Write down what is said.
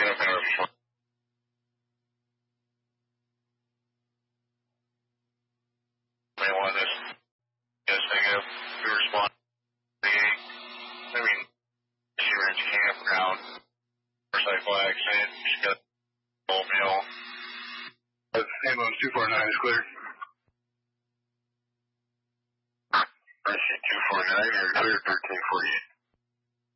up in our may want this thing up. We respond to I mean, she runs campground, motorcycle accident, she got a whole meal. Ambulance 249 is clear. I see 249, you're clear 1348.